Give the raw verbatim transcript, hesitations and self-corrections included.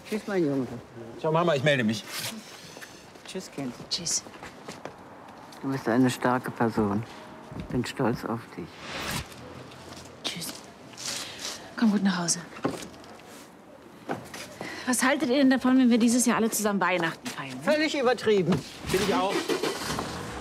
Tschüss, mein Junge. Ciao, Mama, ich melde mich. Tschüss, Kind. Tschüss. Du bist eine starke Person. Ich bin stolz auf dich. Tschüss. Komm gut nach Hause. Was haltet ihr denn davon, wenn wir dieses Jahr alle zusammen Weihnachten feiern? Völlig übertrieben. Bin ich auch.